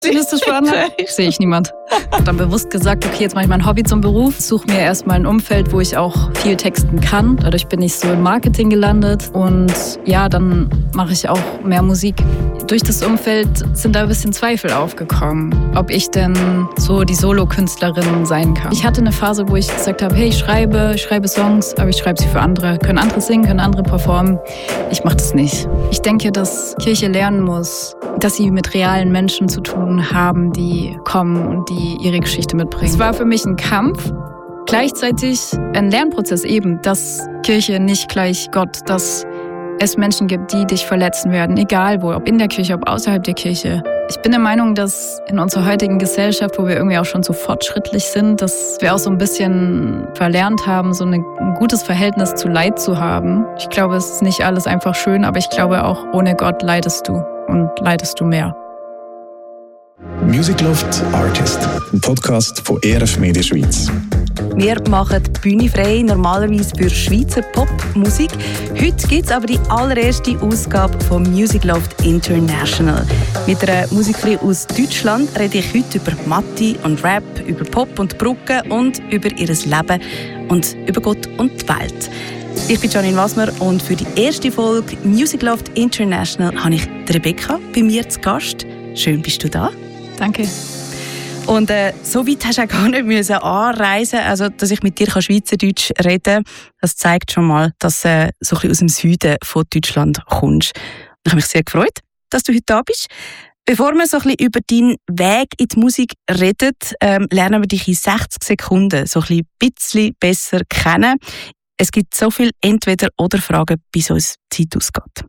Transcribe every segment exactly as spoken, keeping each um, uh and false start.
Ist das für andere? Sehe ich niemand. Ich habe dann bewusst gesagt, okay, jetzt mache ich mein Hobby zum Beruf, suche mir erstmal ein Umfeld, wo ich auch viel texten kann. Dadurch bin ich so im Marketing gelandet und ja, dann mache ich auch mehr Musik. Durch das Umfeld sind da ein bisschen Zweifel aufgekommen, ob ich denn so die Solo-Künstlerin sein kann. Ich hatte eine Phase, wo ich gesagt habe, hey, ich schreibe, ich schreibe Songs, aber ich schreibe sie für andere. Können andere singen, können andere performen. Ich mache das nicht. Ich denke, dass Kirche lernen muss, dass sie mit realen Menschen zu tun haben, die kommen und die ihre Geschichte mitbringen. Es war für mich ein Kampf, gleichzeitig ein Lernprozess eben, dass Kirche nicht gleich Gott, dass es Menschen gibt, die dich verletzen werden, egal wo, ob in der Kirche, ob außerhalb der Kirche. Ich bin der Meinung, dass in unserer heutigen Gesellschaft, wo wir irgendwie auch schon so fortschrittlich sind, dass wir auch so ein bisschen verlernt haben, so ein gutes Verhältnis zu Leid zu haben. Ich glaube, es ist nicht alles einfach schön, aber ich glaube auch, ohne Gott leidest du und leidest du mehr. Music Loft Artist, ein Podcast von E R F Media Schweiz. Wir machen die Bühne frei, normalerweise für Schweizer Popmusik. Heute gibt es aber die allererste Ausgabe von Music Loft International. Mit einer Musikerin aus Deutschland rede ich heute über Matti und Rap, über Pop und Brücke und über ihr Leben und über Gott und die Welt. Ich bin Janine Wasmer und für die erste Folge Music Loft International habe ich Rebecca bei mir zu Gast. Schön, bist du da. Danke. Und äh, so weit hast du auch gar nicht müssen anreisen, also dass ich mit dir Schweizerdeutsch reden kann. Das zeigt schon mal, dass du äh, so ein bisschen aus dem Süden von Deutschland kommst. Und ich habe mich sehr gefreut, dass du heute da bist. Bevor wir so ein bisschen über deinen Weg in die Musik reden, ähm, lernen wir dich in sechzig Sekunden so ein bisschen besser kennen. Es gibt so viele Entweder-oder-Fragen, bis uns die Zeit ausgeht.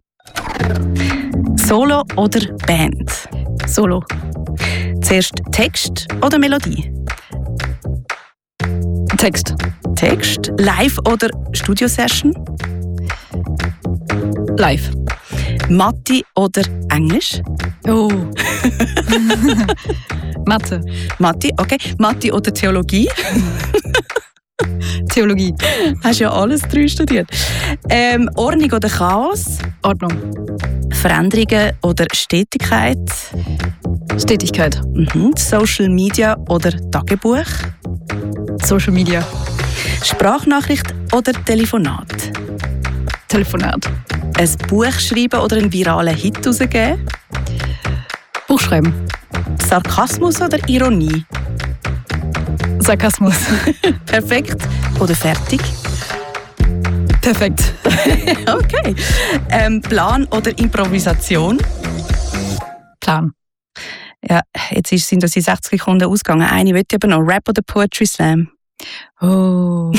Solo oder Band? Solo. Zuerst Text oder Melodie? Text. Text. Live oder Studio-Session? Live. Mathe oder Englisch? Oh. Mathe. Mathe, okay. Mathe oder Theologie? Theologie. Hast ja alles drei studiert. Ähm, Ordnung oder Chaos? Ordnung. Veränderungen oder Stetigkeit? Stetigkeit. Mhm. Social Media oder Tagebuch? Social Media. Sprachnachricht oder Telefonat? Telefonat. Ein Buch schreiben oder einen viralen Hit rausgeben? Buch schreiben. Sarkasmus oder Ironie? Sarkasmus. Perfekt oder fertig? Perfekt. Okay. Ähm, Plan oder Improvisation? Plan. Ja, jetzt sind uns die sechzig Sekunden ausgegangen. Eine will aber noch. Rap oder Poetry Slam? Oh.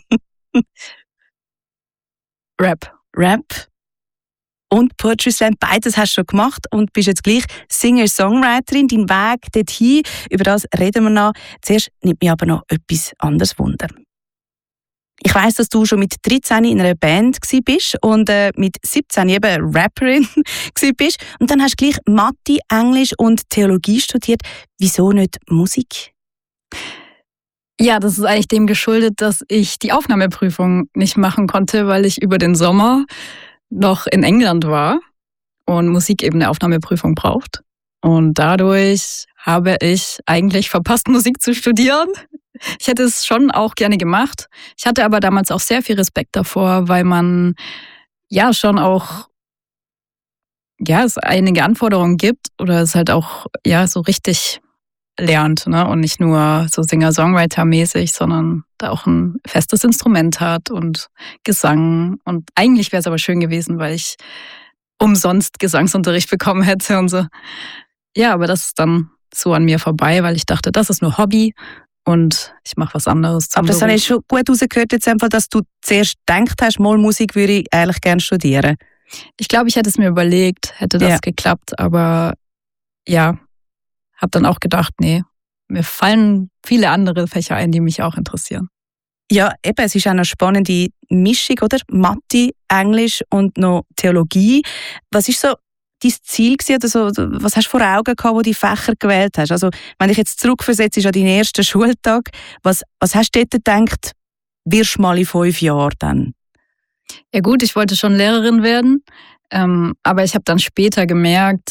Rap. Rap und Poetry Slam, beides hast du schon gemacht und bist jetzt gleich Singer-Songwriterin. Dein Weg dorthin, über das reden wir noch. Zuerst nimmt mich aber noch etwas anderes Wunder. Ich weiss, dass du schon mit dreizehn in einer Band warst und äh, mit siebzehn eben Rapperin warst. Und dann hast du gleich Mathe, Englisch und Theologie studiert. Wieso nicht Musik? Ja, das ist eigentlich dem geschuldet, dass ich die Aufnahmeprüfung nicht machen konnte, weil ich über den Sommer noch in England war und Musik eben eine Aufnahmeprüfung braucht. Und dadurch habe ich eigentlich verpasst, Musik zu studieren. Ich hätte es schon auch gerne gemacht. Ich hatte aber damals auch sehr viel Respekt davor, weil man ja schon auch ja, es einige Anforderungen gibt oder es halt auch ja so richtig lernt, ne? Und nicht nur so Singer-Songwriter-mäßig, sondern da auch ein festes Instrument hat und Gesang. Und eigentlich wäre es aber schön gewesen, weil ich umsonst Gesangsunterricht bekommen hätte und so. Ja, aber das ist dann so an mir vorbei, weil ich dachte, das ist nur Hobby und ich mache was anderes. Aber das habe ich schon gut rausgehört, jetzt einfach, dass du zuerst gedacht hast, mal Musik würde ich eigentlich gerne studieren. Ich glaube, ich hätte es mir überlegt, hätte das ja geklappt, aber ja, habe dann auch gedacht, nee, mir fallen viele andere Fächer ein, die mich auch interessieren. Ja, eben, es ist auch eine spannende Mischung, oder? Mathe, Englisch und noch Theologie. Was ist so dein Ziel gewesen, oder so, was hast du vor Augen gehabt, wo du die Fächer gewählt hast? Also, wenn ich jetzt zurückversetze an deinen ersten Schultag, was, was hast du dort gedacht, wirst du mal in fünf Jahren dann? Ja gut, ich wollte schon Lehrerin werden, ähm, aber ich habe dann später gemerkt,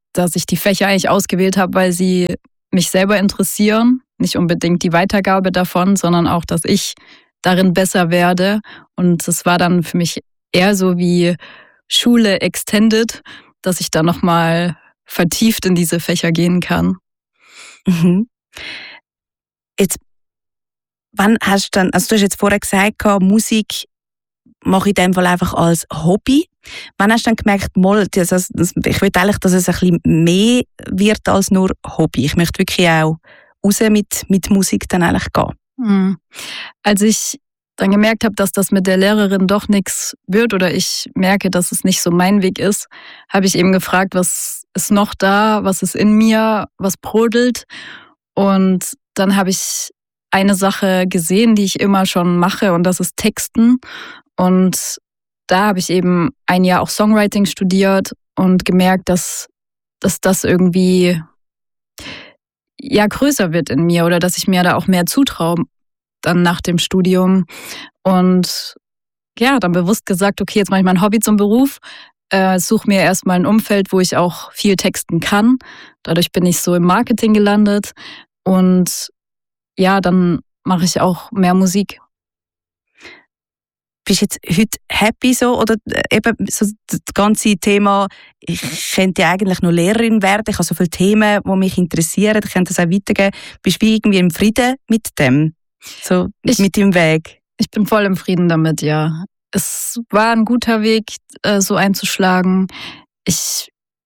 dass ich die Fächer eigentlich ausgewählt habe, weil sie mich selber interessieren. Nicht unbedingt die Weitergabe davon, sondern auch, dass ich darin besser werde. Und es war dann für mich eher so wie Schule extended, dass ich da nochmal vertieft in diese Fächer gehen kann. Mhm. Jetzt, wann hast du dann, also du hast jetzt vorher gesagt, Musik mache ich in dem Fall einfach als Hobby. Wann hast du dann gemerkt, mal, das, das, ich will eigentlich, dass es ein bisschen mehr wird als nur Hobby. Ich möchte wirklich auch raus mit, mit Musik dann eigentlich gehen. Mhm. Als ich dann gemerkt habe, dass das mit der Lehrerin doch nichts wird oder ich merke, dass es nicht so mein Weg ist, habe ich eben gefragt, was ist noch da, was ist in mir, was brodelt. Und dann habe ich eine Sache gesehen, die ich immer schon mache, und das ist Texten. Und da habe ich eben ein Jahr auch Songwriting studiert und gemerkt, dass, dass das irgendwie ja größer wird in mir oder dass ich mir da auch mehr zutraue dann nach dem Studium. Und ja, dann bewusst gesagt, okay, jetzt mache ich mein Hobby zum Beruf, äh, suche mir erstmal ein Umfeld, wo ich auch viel texten kann. Dadurch bin ich so im Marketing gelandet und ja, dann mache ich auch mehr Musik. Bist du jetzt heute happy so oder eben so das ganze Thema, ich könnte ja eigentlich noch Lehrerin werden, ich habe so viele Themen, die mich interessieren, ich könnte das auch weitergeben. Bist du wie irgendwie im Frieden mit dem? So ich, mit dem Weg? Ich bin voll im Frieden damit, ja. Es war ein guter Weg, so einzuschlagen. Ich,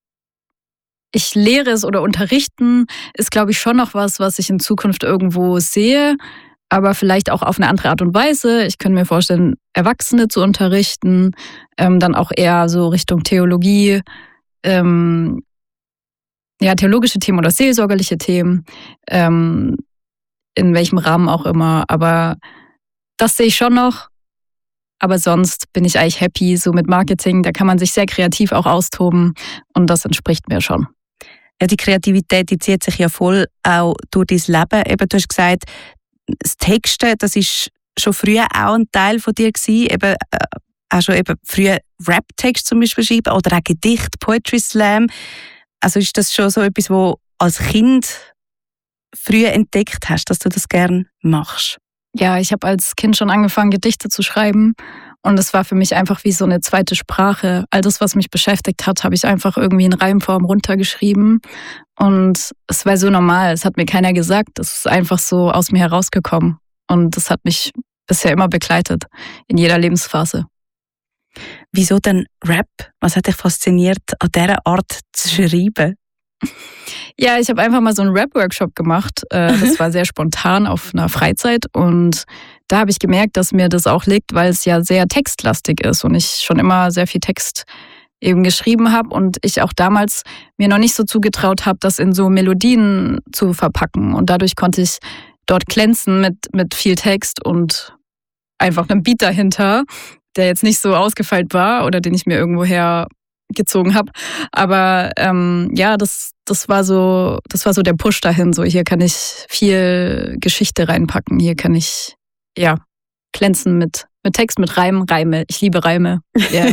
ich lehre es oder unterrichten ist, glaube ich, schon noch was, was ich in Zukunft irgendwo sehe, aber vielleicht auch auf eine andere Art und Weise. Ich könnte mir vorstellen, Erwachsene zu unterrichten, ähm, dann auch eher so Richtung Theologie, ähm, ja, theologische Themen oder seelsorgerliche Themen, ähm, in welchem Rahmen auch immer. Aber das sehe ich schon noch. Aber sonst bin ich eigentlich happy, so mit Marketing, da kann man sich sehr kreativ auch austoben und das entspricht mir schon. Ja, die Kreativität, die zieht sich ja voll auch durch dein Leben. Eben, du hast gesagt, das Texten, das ist schon früher auch ein Teil von dir gewesen. Eben, äh, auch schon eben früher Rap-Text zum Beispiel schreiben oder auch Gedicht, Poetry Slam. Also ist das schon so etwas, wo als Kind früher entdeckt hast, dass du das gern machst? Ja, ich habe als Kind schon angefangen, Gedichte zu schreiben und es war für mich einfach wie so eine zweite Sprache. All das, was mich beschäftigt hat, habe ich einfach irgendwie in Reimform runtergeschrieben und es war so normal. Es hat mir keiner gesagt, es ist einfach so aus mir herausgekommen und das hat mich bisher immer begleitet, in jeder Lebensphase. Wieso denn Rap? Was hat dich fasziniert, an dieser Art zu schreiben? Ja, ich habe einfach mal so einen Rap-Workshop gemacht. Das war sehr spontan auf einer Freizeit und da habe ich gemerkt, dass mir das auch liegt, weil es ja sehr textlastig ist und ich schon immer sehr viel Text eben geschrieben habe und ich auch damals mir noch nicht so zugetraut habe, das in so Melodien zu verpacken und dadurch konnte ich dort glänzen mit, mit viel Text und einfach einem Beat dahinter, der jetzt nicht so ausgefeilt war oder den ich mir irgendwoher gezogen habe. Aber ähm, ja, das, das war so, das war so der Push dahin. So, hier kann ich viel Geschichte reinpacken. Hier kann ich ja glänzen mit, mit Text, mit Reim, Reime. Ich liebe Reime. Yeah.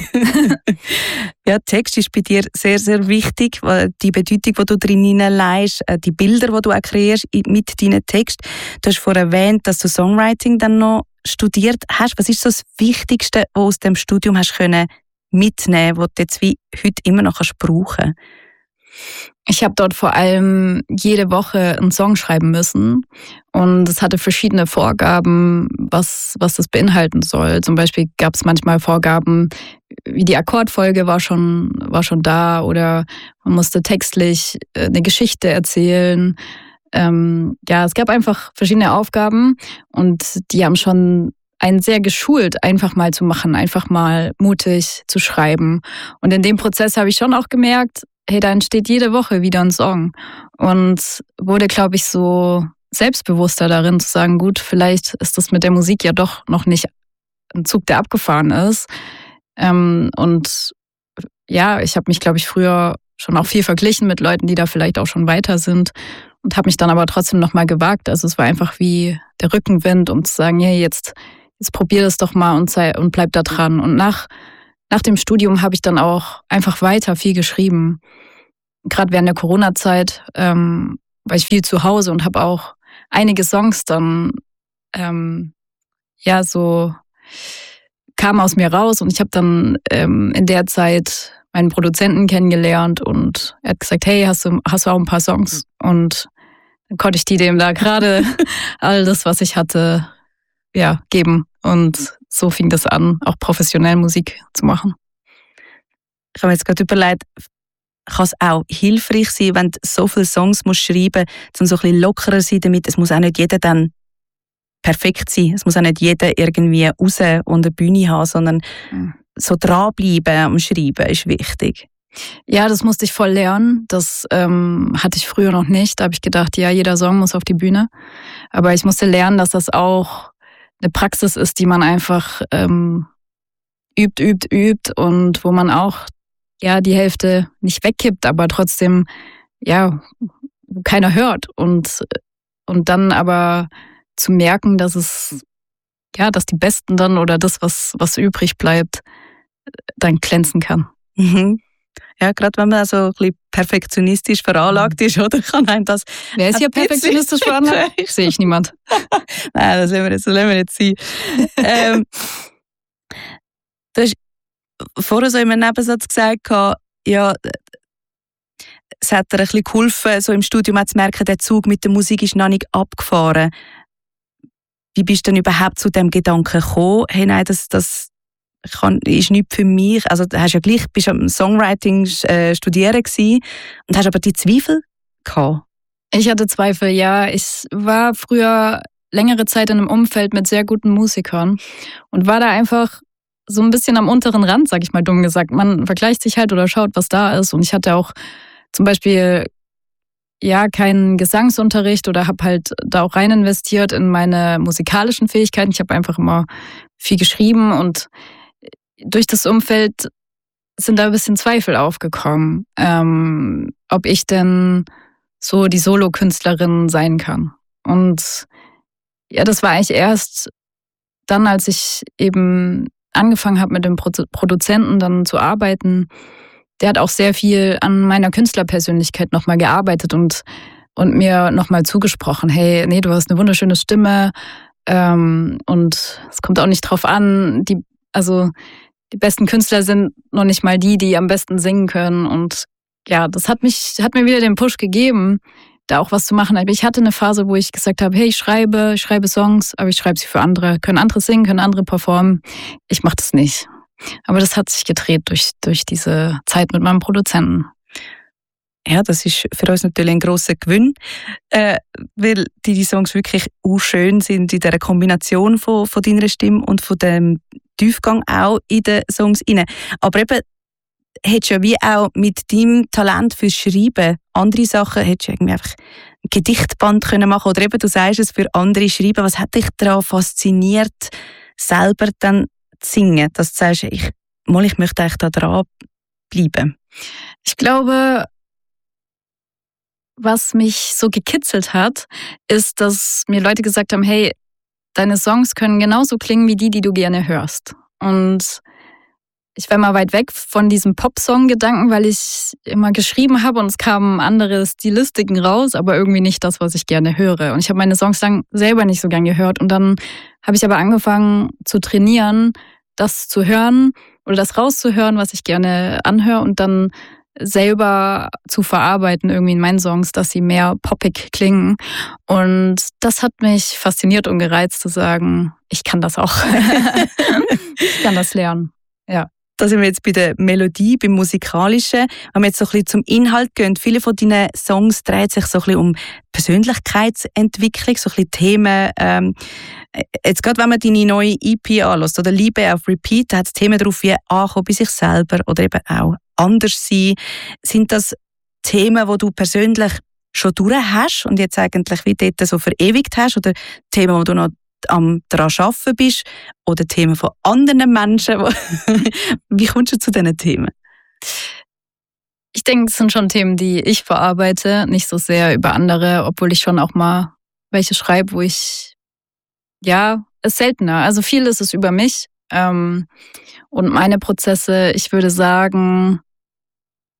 Ja, Text ist bei dir sehr, sehr wichtig. Die Bedeutung, die du drin hineinlegst, die Bilder, die du auch kreierst mit deinen Text. Du hast vorhin erwähnt, dass du Songwriting dann noch studiert hast. Was ist so das Wichtigste, was du aus dem Studium hast können mitnehmen, was du jetzt wie heute immer noch brauchen kannst? Ich habe dort vor allem jede Woche einen Song schreiben müssen und es hatte verschiedene Vorgaben, was, was das beinhalten soll. Zum Beispiel gab es manchmal Vorgaben, wie die Akkordfolge war schon, war schon da oder man musste textlich eine Geschichte erzählen. Ähm, ja, es gab einfach verschiedene Aufgaben und die haben schon einen sehr geschult, einfach mal zu machen, einfach mal mutig zu schreiben. Und in dem Prozess habe ich schon auch gemerkt, hey, da entsteht jede Woche wieder ein Song. Und wurde, glaube ich, so selbstbewusster darin zu sagen, gut, vielleicht ist das mit der Musik ja doch noch nicht ein Zug, der abgefahren ist. Ähm, und ja, ich habe mich, glaube ich, früher schon auch viel verglichen mit Leuten, die da vielleicht auch schon weiter sind und habe mich dann aber trotzdem nochmal gewagt. Also es war einfach wie der Rückenwind, um zu sagen, hey, jetzt Jetzt probier das doch mal und, sei, und bleib da dran. Und nach, nach dem Studium habe ich dann auch einfach weiter viel geschrieben. gerade während der Corona-Zeit ähm, war ich viel zu Hause und habe auch einige Songs dann ähm, ja so kamen aus mir raus und ich habe dann ähm, in der Zeit meinen Produzenten kennengelernt und er hat gesagt, hey, hast du, hast du auch ein paar Songs? Und dann konnte ich die dem da gerade all das, was ich hatte, ja, geben. Und so fing das an, auch professionell Musik zu machen. Ich habe mir jetzt gerade überlegt, kann es auch hilfreich sein, wenn du so viele Songs musst schreiben musst, um so ein bisschen lockerer zu sein damit. Es muss auch nicht jeder dann perfekt sein. Es muss auch nicht jeder irgendwie raus und eine Bühne haben, sondern mhm. so dranbleiben am Schreiben ist wichtig. Ja, das musste ich voll lernen. Das ähm, hatte ich früher noch nicht. Da habe ich gedacht, ja, jeder Song muss auf die Bühne. Aber ich musste lernen, dass das auch eine Praxis ist, die man einfach ähm, übt, übt, übt und wo man auch ja die Hälfte nicht wegkippt, aber trotzdem ja keiner hört und und dann aber zu merken, dass es ja, dass die Besten dann oder das, was was übrig bleibt, dann glänzen kann. Mhm. Ja, gerade wenn man also ein bisschen perfektionistisch veranlagt ist, oder kann einem das... Wer ist hier perfektionistisch veranlagt? Sehe ich niemand. Nein, das lassen wir jetzt, das lassen wir jetzt sein. ähm, du hast vorher so in einem Nebensatz gesagt, ja, es hat dir ein bisschen geholfen, so im Studium zu merken, der Zug mit der Musik ist noch nicht abgefahren. Wie bist du denn überhaupt zu dem Gedanken gekommen? Hey, nein, das, das kann, ist nicht für mich. Also, du hast ja gleich, bist am Songwriting äh, studieren gewesen und hast aber die Zweifel gehabt. Ich hatte Zweifel, ja. Ich war früher längere Zeit in einem Umfeld mit sehr guten Musikern und war da einfach so ein bisschen am unteren Rand, sag ich mal dumm gesagt. Man vergleicht sich halt oder schaut, was da ist. Und ich hatte auch zum Beispiel ja keinen Gesangsunterricht oder habe halt da auch rein investiert in meine musikalischen Fähigkeiten. Ich habe einfach immer viel geschrieben und durch das Umfeld sind da ein bisschen Zweifel aufgekommen, ähm, ob ich denn so die Solokünstlerin sein kann. Und ja, das war eigentlich erst dann, als ich eben angefangen habe, mit dem Produzenten dann zu arbeiten. Der hat auch sehr viel an meiner Künstlerpersönlichkeit nochmal gearbeitet und, und mir nochmal zugesprochen, hey, nee, du hast eine wunderschöne Stimme ähm, und es kommt auch nicht drauf an, die, also die besten Künstler sind noch nicht mal die, die am besten singen können. Und ja, das hat mich, hat mir wieder den Push gegeben, da auch was zu machen. Ich hatte eine Phase, wo ich gesagt habe, hey, ich schreibe, ich schreibe Songs, aber ich schreibe sie für andere. Können andere singen, können andere performen. Ich mache das nicht. Aber das hat sich gedreht durch, durch diese Zeit mit meinem Produzenten. Ja, das ist für uns natürlich ein grosser Gewinn, äh, weil die Songs wirklich auch schön sind in dieser Kombination von, von deiner Stimme und von dem Tiefgang auch in den Songs rein. Aber eben, hättest du ja wie auch mit deinem Talent fürs Schreiben andere Sachen, hättest du irgendwie einfach ein Gedichtband können machen oder eben, du sagst es, für andere schreiben. Was hat dich daran fasziniert, selber dann zu singen, dass du sagst, ich, mal, ich möchte eigentlich da dran bleiben? Ich glaube, was mich so gekitzelt hat, ist, dass mir Leute gesagt haben, hey, deine Songs können genauso klingen wie die, die du gerne hörst. Und ich war mal weit weg von diesem Pop-Song-Gedanken, weil ich immer geschrieben habe und es kamen andere Stilistiken raus, aber irgendwie nicht das, was ich gerne höre. Und ich habe meine Songs dann selber nicht so gern gehört. Und dann habe ich aber angefangen zu trainieren, das zu hören oder das rauszuhören, was ich gerne anhöre und dann selber zu verarbeiten irgendwie in meinen Songs, dass sie mehr poppig klingen. Und das hat mich fasziniert und gereizt zu sagen, ich kann das auch. Ich kann das lernen. Ja. Da sind wir jetzt bei der Melodie, beim Musikalischen. Wenn wir jetzt so ein bisschen zum Inhalt gehen, viele von deinen Songs drehen sich so ein bisschen um Persönlichkeitsentwicklung, so ein bisschen Themen. Ähm, jetzt gerade, wenn man deine neue E P anhört, oder Liebe auf Repeat, da hat es Themen drauf wie Ankommen bei sich selber oder eben auch anders sein. Sind das Themen, die du persönlich schon durch hast und jetzt eigentlich wie dort so verewigt hast, oder Themen, die du noch am daran arbeiten bist, oder Themen von anderen Menschen? Wie kommst du zu diesen Themen? Ich denke, es sind schon Themen, die ich verarbeite, nicht so sehr über andere, obwohl ich schon auch mal welche schreibe, wo ich, ja, ist seltener. Also viel ist es über mich ähm, und meine Prozesse. Ich würde sagen,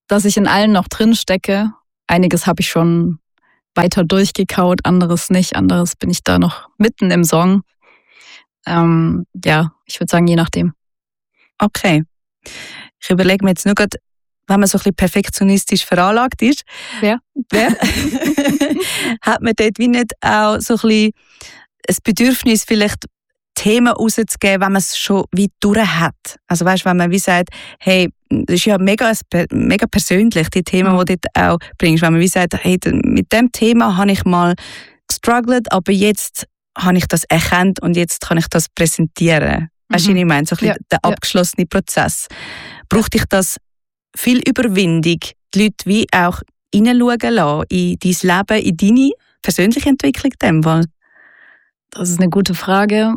dass ich in allen noch drin stecke. Einiges habe ich schon weiter durchgekaut, anderes nicht. Anderes bin ich da noch mitten im Song. Ähm, ja, ich würde sagen, je nachdem. Okay. Ich überlege mir jetzt nur gerade, wenn man so ein bisschen perfektionistisch veranlagt ist, Wer? wer hat man dort wie nicht auch so ein bisschen das Bedürfnis, vielleicht Themen rauszugeben, wenn man es schon wie durch hat. Also weißt, wenn man wie sagt, hey, das ist ja mega, mega persönlich, die Themen, Mhm. die du dort auch bringst. Wenn man wie sagt, hey, mit dem Thema habe ich mal gestruggelt, aber jetzt habe ich das erkannt und jetzt kann ich das präsentieren. Weißt du, Mhm. was ich meine? So ein bisschen Ja, der abgeschlossene Prozess. Braucht dich das viel Überwindung, die Leute wie auch hineinschauen lassen in dein Leben, in deine persönliche Entwicklung in dem Fall? Das ist eine gute Frage.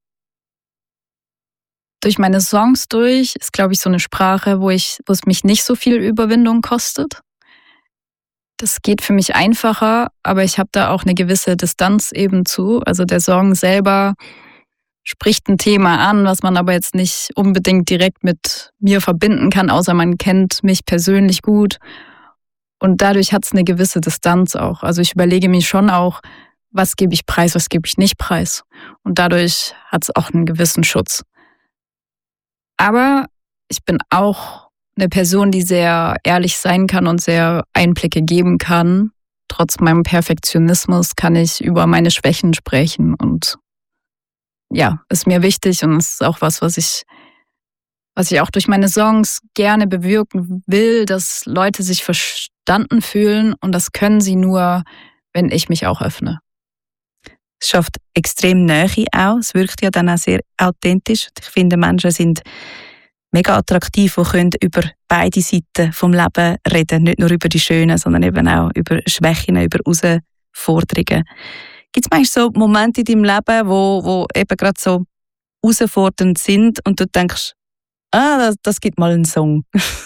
Durch meine Songs durch ist, glaube ich, so eine Sprache, wo ich, wo es mich nicht so viel Überwindung kostet. Das geht für mich einfacher, aber ich habe da auch eine gewisse Distanz eben zu. Also der Song selber spricht ein Thema an, was man aber jetzt nicht unbedingt direkt mit mir verbinden kann, außer man kennt mich persönlich gut. Und dadurch hat es eine gewisse Distanz auch. Also ich überlege mir schon auch, was gebe ich preis, was gebe ich nicht preis. Und dadurch hat es auch einen gewissen Schutz. Aber ich bin auch eine Person, die sehr ehrlich sein kann und sehr Einblicke geben kann. Trotz meinem Perfektionismus kann ich über meine Schwächen sprechen und ja, ist mir wichtig und ist auch was, was ich, was ich auch durch meine Songs gerne bewirken will, dass Leute sich verstanden fühlen und das können sie nur, wenn ich mich auch öffne. Es schafft extrem Nähe auch. Es wirkt ja dann auch sehr authentisch. Ich finde, Menschen sind mega attraktiv, die können über beide Seiten vom Leben reden. Nicht nur über die Schönen, sondern eben auch über Schwächen, über Herausforderungen. Gibt es manchmal so Momente in deinem Leben, wo, wo eben gerade so herausfordernd sind und du denkst, ah, das, das gibt mal einen Song.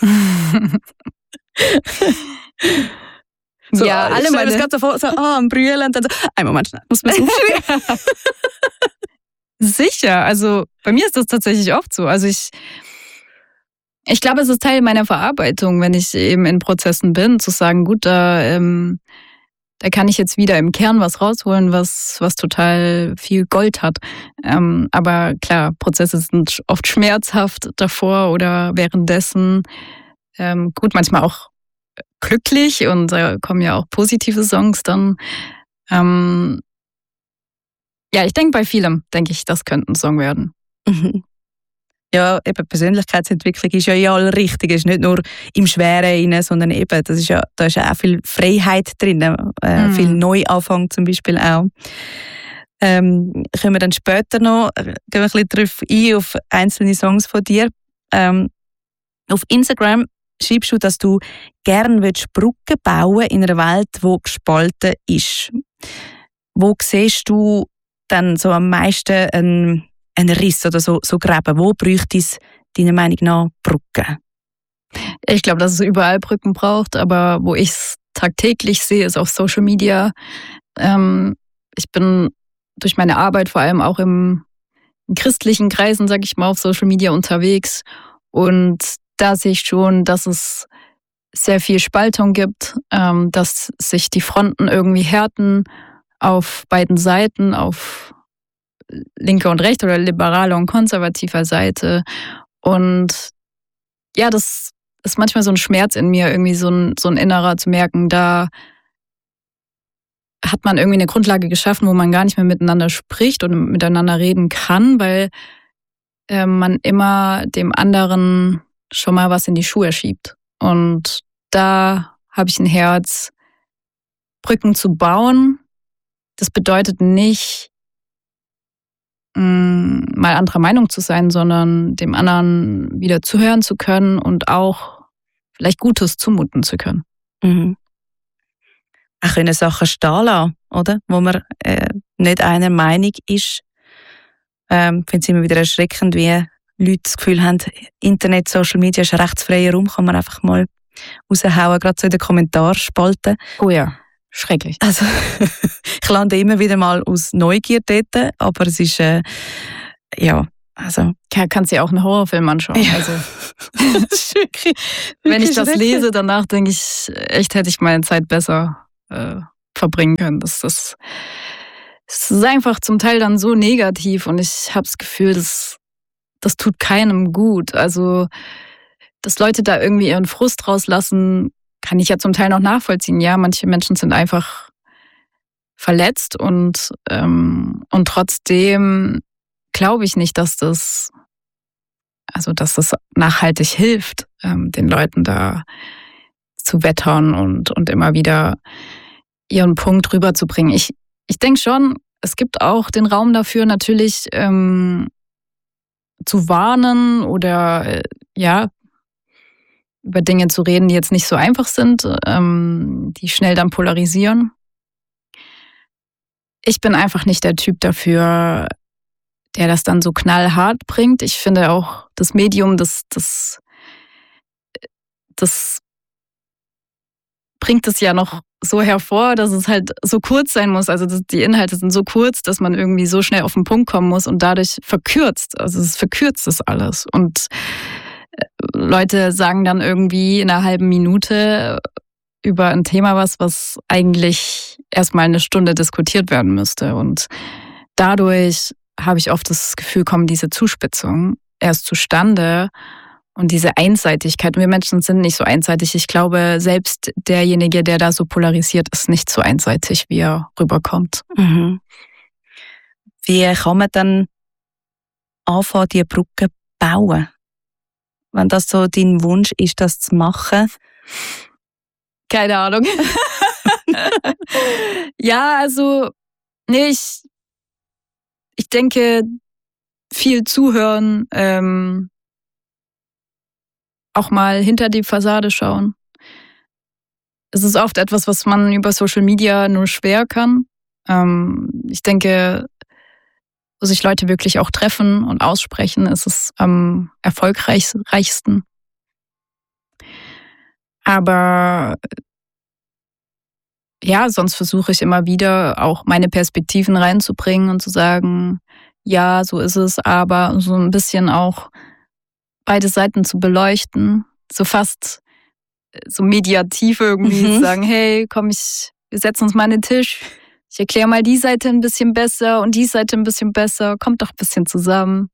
So, ja, alle meine... Ich gerade so vor, so, ah, am Brüllen und dann so, ein Moment, schnell, muss man es aufschreiben? Sicher, also bei mir ist das tatsächlich oft so. Also ich, ich glaube, es ist Teil meiner Verarbeitung, wenn ich eben in Prozessen bin, zu sagen, gut, da, ähm, da kann ich jetzt wieder im Kern was rausholen, was, was total viel Gold hat. Ähm, aber klar, Prozesse sind oft schmerzhaft davor oder währenddessen. Ähm, gut, manchmal auch glücklich und da kommen ja auch positive Songs dann. Ähm, ja, ich denke bei vielem, denke ich, das könnte ein Song werden. Mhm. Ja, eben Persönlichkeitsentwicklung ist ja in allem richtig. Es ist nicht nur im Schweren rein, sondern eben, das ist ja, da ist ja auch viel Freiheit drin, äh, Mhm. viel Neuanfang zum Beispiel auch. Ähm, können wir dann später noch, äh, gehen wir ein bisschen darauf ein, auf einzelne Songs von dir. Ähm, auf Instagram schreibst du, dass du gerne Brücken bauen in einer Welt, die gespalten ist. Wo siehst du dann so am meisten einen, einen Riss oder so, so Gräben? Wo bräuchte es deiner Meinung nach Brücken? Ich glaube, dass es überall Brücken braucht, aber wo ich es tagtäglich sehe, ist auf Social Media. Ähm, ich bin durch meine Arbeit vor allem auch im, in christlichen Kreisen, sage ich mal, auf Social Media unterwegs und da sehe ich schon, dass es sehr viel Spaltung gibt, ähm, dass sich die Fronten irgendwie härten auf beiden Seiten, auf linker und rechter oder liberaler und konservativer Seite. Und ja, das ist manchmal so ein Schmerz in mir, irgendwie so ein, so ein innerer zu merken, da hat man irgendwie eine Grundlage geschaffen, wo man gar nicht mehr miteinander spricht und miteinander reden kann, weil äh, man immer dem anderen schon mal was in die Schuhe schiebt. Und da habe ich ein Herz, Brücken zu bauen. Das bedeutet nicht, mh, mal anderer Meinung zu sein, sondern dem anderen wieder zuhören zu können und auch vielleicht Gutes zumuten zu können. Mhm. Auch können Sachen stehen lassen, oder? Wo man äh, nicht einer Meinung ist. Ähm, ich finde es immer wieder erschreckend, wie Leute das Gefühl haben, Internet, Social Media ist ein rechtsfreier Raum, kann man einfach mal raushauen, gerade so in den Kommentarspalten. Oh ja, schrecklich. Also, ich lande immer wieder mal aus Neugier dort, aber es ist, äh, ja, Also ja, kannst dir auch einen Horrorfilm anschauen. Ja. Also, wirklich, wirklich wenn ich das schrecklich. lese, danach denke ich, echt hätte ich meine Zeit besser äh, verbringen können. Das, das, das ist einfach zum Teil dann so negativ und ich habe das Gefühl, das, das tut keinem gut. Also, dass Leute da irgendwie ihren Frust rauslassen, kann ich ja zum Teil noch nachvollziehen. Ja, manche Menschen sind einfach verletzt und, ähm, und trotzdem glaube ich nicht, dass das, also dass das nachhaltig hilft, ähm, den Leuten da zu wettern und, und immer wieder ihren Punkt rüberzubringen. Ich, ich denke schon, es gibt auch den Raum dafür, natürlich ähm, zu warnen oder äh, ja, über Dinge zu reden, die jetzt nicht so einfach sind, ähm, die schnell dann polarisieren. Ich bin einfach nicht der Typ dafür, der das dann so knallhart bringt. Ich finde auch das Medium, das, das, das bringt es ja noch so hervor, dass es halt so kurz sein muss. Also das, die Inhalte sind so kurz, dass man irgendwie so schnell auf den Punkt kommen muss und dadurch verkürzt. Also es verkürzt das alles. Und Leute sagen dann irgendwie in einer halben Minute über ein Thema was, was eigentlich erstmal eine Stunde diskutiert werden müsste. Und dadurch habe ich oft das Gefühl, kommen diese Zuspitzungen erst zustande und diese Einseitigkeit. Und wir Menschen sind nicht so einseitig. Ich glaube, selbst derjenige, der da so polarisiert, ist nicht so einseitig, wie er rüberkommt. Mhm. Wie kann man dann anfangen, diese Brücke zu bauen? Wenn das so dein Wunsch ist, das zu machen? Keine Ahnung. Ja, also, nee, ich, ich denke, viel zuhören, ähm, auch mal hinter die Fassade schauen. Es ist oft etwas, was man über Social Media nur schwer kann. Ähm, ich denke, wo sich Leute wirklich auch treffen und aussprechen, ist es am erfolgreichsten. Aber ja, sonst versuche ich immer wieder auch meine Perspektiven reinzubringen und zu sagen, ja, so ist es, aber so ein bisschen auch beide Seiten zu beleuchten, so fast so mediativ irgendwie Mhm. zu sagen, hey, komm, ich, wir setzen uns mal an den Tisch, ich erkläre mal die Seite ein bisschen besser und die Seite ein bisschen besser, kommt doch ein bisschen zusammen.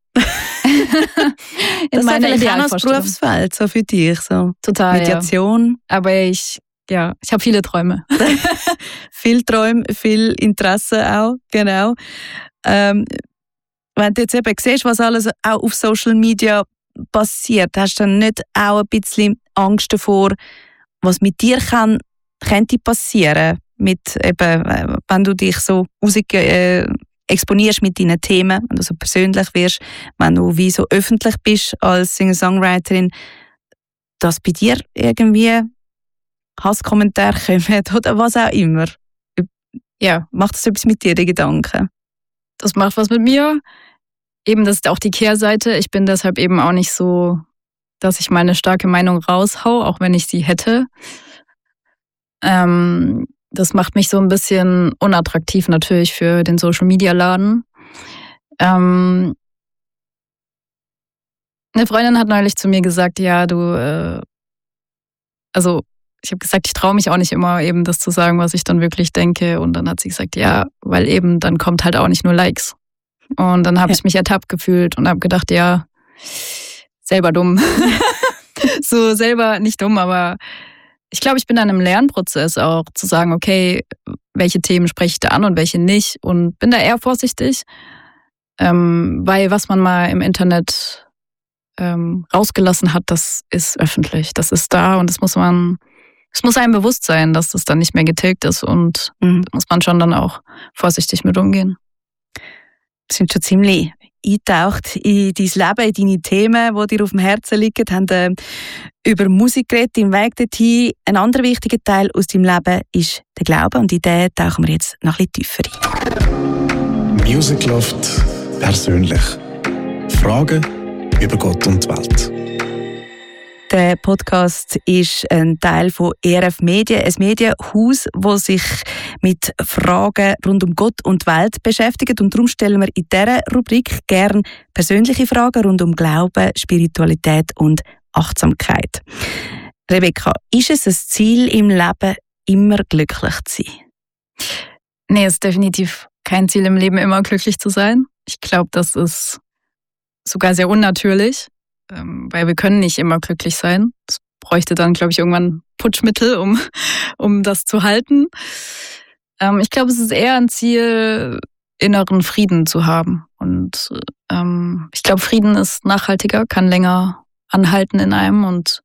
In Das meiner wäre vielleicht auch noch das Idealvorstellung. Berufsfeld so für dich. So. Total, ja. Mediation, Aber ich, ja, ich habe viele Träume. viel Träume, viel Interesse auch, genau. Ähm, wenn du jetzt eben siehst, was alles auch auf Social Media passiert, hast du dann nicht auch ein bisschen Angst davor, was mit dir kann, könnte passieren, mit eben, äh, wenn du dich so raus, äh, exponierst mit deinen Themen, wenn du so persönlich wirst, wenn du wie so öffentlich bist als Singer-Songwriterin, dass bei dir irgendwie Hasskommentare kommen oder was auch immer. Ja, Macht das etwas mit dir, die Gedanken? das macht was mit mir. Eben, das ist auch die Kehrseite. Ich bin deshalb eben auch nicht so, dass ich meine starke Meinung raushau, auch wenn ich sie hätte. Ähm, das macht mich so ein bisschen unattraktiv natürlich für den Social-Media-Laden. Ähm, eine Freundin hat neulich zu mir gesagt, ja, du, äh, also ich habe gesagt, ich traue mich auch nicht immer eben das zu sagen, was ich dann wirklich denke. Und dann hat sie gesagt, ja, weil eben dann kommt halt auch nicht nur Likes. Und dann habe Ja. ich mich ertappt gefühlt und habe gedacht, ja, selber dumm. So selber nicht dumm, aber ich glaube, ich bin an einem Lernprozess auch zu sagen, okay, welche Themen spreche ich da an und welche nicht. Und bin da eher vorsichtig, ähm, weil was man mal im Internet ähm, rausgelassen hat, das ist öffentlich. Das ist da und das muss man, es muss einem bewusst sein, dass das dann nicht mehr getilgt ist und Mhm. da muss man schon dann auch vorsichtig mit umgehen. Wir sind schon ziemlich eingetaucht in dein Leben, in deine Themen, die dir auf dem Herzen liegen, haben äh, über Musik geredet, im Weg dorthin. Ein anderer wichtiger Teil aus deinem Leben ist der Glaube und in den tauchen wir jetzt noch ein bisschen tiefer ein. Music Loft persönlich. Fragen über Gott und die Welt. Der Podcast ist ein Teil von E R F Medien, ein Medienhaus, das sich mit Fragen rund um Gott und die Welt beschäftigt. Und darum stellen wir in dieser Rubrik gerne persönliche Fragen rund um Glauben, Spiritualität und Achtsamkeit. Rebecca, ist es ein Ziel im Leben, immer glücklich zu sein? Nee, es ist definitiv kein Ziel im Leben, immer glücklich zu sein. Ich glaube, das ist sogar sehr unnatürlich, weil wir können nicht immer glücklich sein. Es bräuchte dann, glaube ich, irgendwann Putschmittel, um, um das zu halten. Ich glaube, es ist eher ein Ziel, inneren Frieden zu haben. Und ähm, ich glaube, Frieden ist nachhaltiger, kann länger anhalten in einem. Und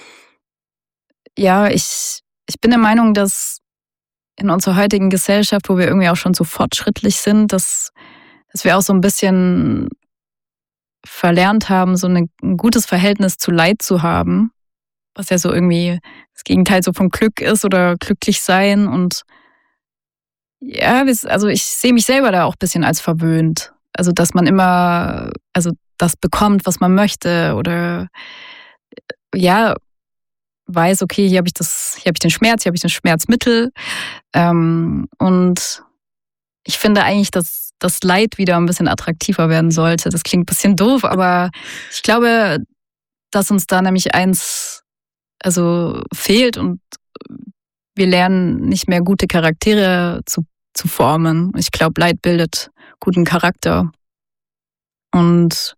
ja, ich, ich bin der Meinung, dass in unserer heutigen Gesellschaft, wo wir irgendwie auch schon so fortschrittlich sind, dass, dass wir auch so ein bisschen verlernt haben, so eine, ein gutes Verhältnis zu Leid zu haben, was ja so irgendwie das Gegenteil so von Glück ist oder glücklich sein. Und ja, also ich sehe mich selber da auch ein bisschen als verwöhnt. Also dass man immer, also das bekommt, was man möchte, oder ja, weiß, okay, hier habe ich das, hier habe ich den Schmerz, hier habe ich das Schmerzmittel. Ähm, und ich finde eigentlich, dass das Leid wieder ein bisschen attraktiver werden sollte. Das klingt ein bisschen doof, aber ich glaube, dass uns da nämlich eins also fehlt und wir lernen nicht mehr gute Charaktere zu, zu formen. Ich glaube, Leid bildet guten Charakter. Und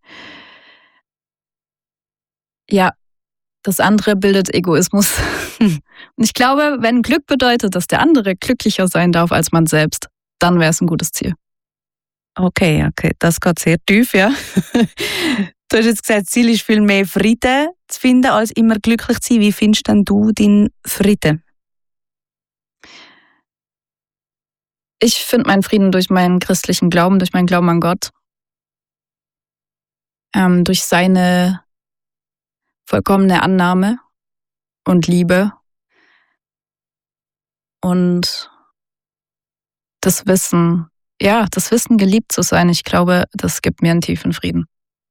ja, das andere bildet Egoismus. Und ich glaube, wenn Glück bedeutet, dass der andere glücklicher sein darf als man selbst, dann wäre es ein gutes Ziel. Okay, okay, das geht sehr tief, ja. Du hast jetzt gesagt, das Ziel ist viel mehr Frieden zu finden, als immer glücklich zu sein. Wie findest denn du deinen Frieden? Ich finde meinen Frieden durch meinen christlichen Glauben, durch meinen Glauben an Gott, ähm, durch seine vollkommene Annahme und Liebe und das Wissen, ja, das Wissen, geliebt zu sein. Ich glaube, das gibt mir einen tiefen Frieden.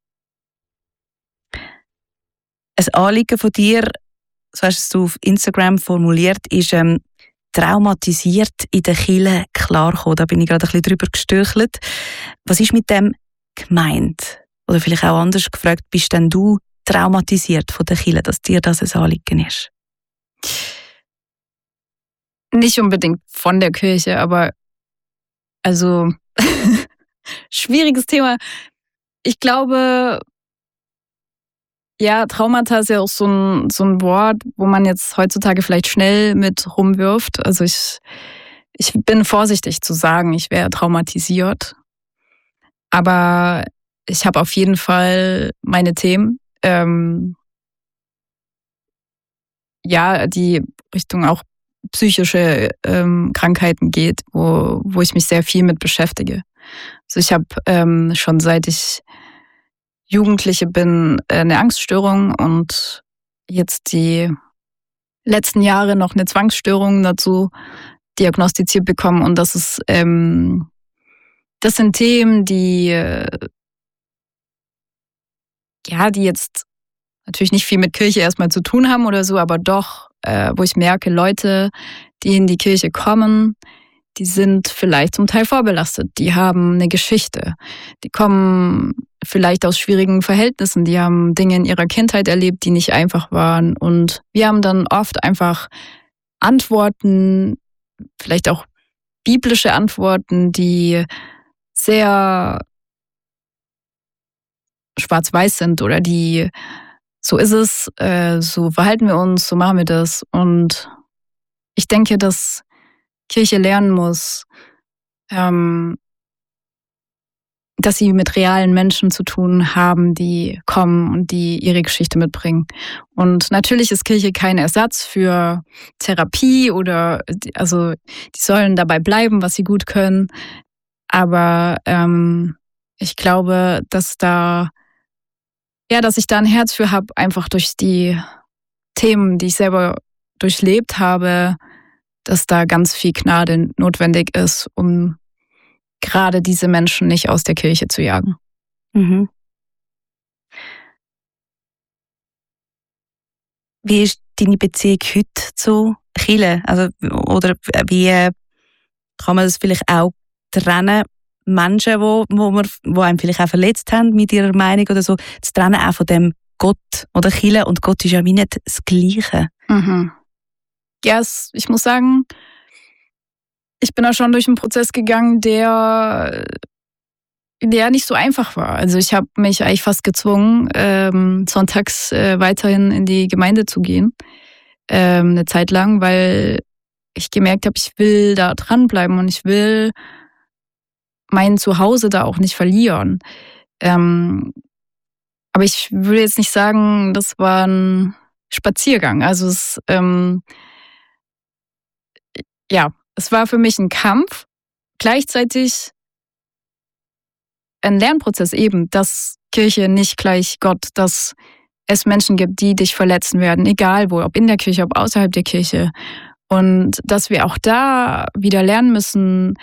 Ein Anliegen von dir, so hast du es auf Instagram formuliert, ist ähm, traumatisiert in der Kirche klarkommen. Da bin ich gerade ein bisschen drüber gestürchelt. Was ist mit dem gemeint? Oder vielleicht auch anders gefragt, bist denn du traumatisiert von der Kirche, dass dir das ein Anliegen ist? Nicht unbedingt von der Kirche, aber also schwieriges Thema. Ich glaube, ja, Traumata ist ja auch so ein, so ein Wort, wo man jetzt heutzutage vielleicht schnell mit rumwirft. Also ich, ich bin vorsichtig zu sagen, ich wäre traumatisiert. Aber ich habe auf jeden Fall meine Themen. Ähm, ja, die Richtung auch psychische ähm, Krankheiten geht, wo, wo ich mich sehr viel mit beschäftige. Also ich habe ähm, schon seit ich Jugendliche bin eine Angststörung und jetzt die letzten Jahre noch eine Zwangsstörung dazu diagnostiziert bekommen. Und das ist ähm, das sind Themen, die äh, ja, die jetzt natürlich nicht viel mit Kirche erstmal zu tun haben oder so, aber doch, äh, wo ich merke, Leute, die in die Kirche kommen, die sind vielleicht zum Teil vorbelastet. Die haben eine Geschichte. Die kommen vielleicht aus schwierigen Verhältnissen. Die haben Dinge in ihrer Kindheit erlebt, die nicht einfach waren. Und wir haben dann oft einfach Antworten, vielleicht auch biblische Antworten, die sehr schwarz-weiß sind oder die so ist es, äh, so verhalten wir uns, so machen wir das. Und ich denke, dass Kirche lernen muss, ähm, dass sie mit realen Menschen zu tun haben, die kommen und die ihre Geschichte mitbringen. Und natürlich ist Kirche kein Ersatz für Therapie oder, also die sollen dabei bleiben, was sie gut können. Aber ähm, ich glaube, dass da, ja, dass ich da ein Herz für habe, einfach durch die Themen, die ich selber durchlebt habe, dass da ganz viel Gnade notwendig ist, um gerade diese Menschen nicht aus der Kirche zu jagen. Mhm. Wie ist deine Beziehung heute zu Kirche? Also, oder wie kann man das vielleicht auch trennen? Menschen, wo, wo, man, wo einem vielleicht auch verletzt haben mit ihrer Meinung oder so, zu trennen auch von dem Gott oder Kirche. Und Gott ist ja wie nicht das Gleiche. Mhm. Ja, es, ich muss sagen, ich bin da schon durch einen Prozess gegangen, der, der nicht so einfach war. Also ich habe mich eigentlich fast gezwungen, ähm, sonntags äh, weiterhin in die Gemeinde zu gehen, ähm, eine Zeit lang, weil ich gemerkt habe, ich will da dranbleiben und ich will mein Zuhause da auch nicht verlieren. Ähm, aber ich würde jetzt nicht sagen, das war ein Spaziergang. Also es, ähm, ja, es war für mich ein Kampf, gleichzeitig ein Lernprozess eben, dass Kirche nicht gleich Gott, dass es Menschen gibt, die dich verletzen werden, egal wo, ob in der Kirche, ob außerhalb der Kirche. Und dass wir auch da wieder lernen müssen,